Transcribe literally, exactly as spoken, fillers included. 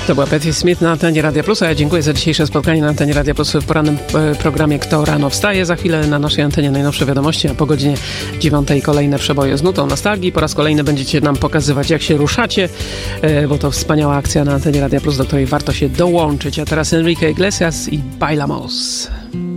To była Patti Smith na antenie Radia Plus, a ja dziękuję za dzisiejsze spotkanie na antenie Radia Plus w porannym e, programie Kto rano wstaje. Za chwilę na naszej antenie najnowsze wiadomości, a po godzinie dziewiątej kolejne przeboje z nutą nostalgii. Po raz kolejny będziecie nam pokazywać, jak się ruszacie, e, bo to wspaniała akcja na antenie Radia Plus, do której warto się dołączyć. A teraz Enrique Iglesias i Bailamos.